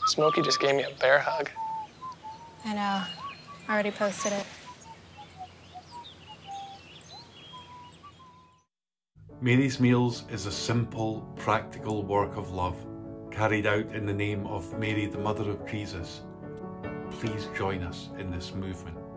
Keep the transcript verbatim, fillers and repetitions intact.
Smokey just gave me a bear hug. I know. I already posted it. Mary's Meals is a simple, practical work of love, carried out in the name of Mary, the Mother of Jesus. Please join us in this movement.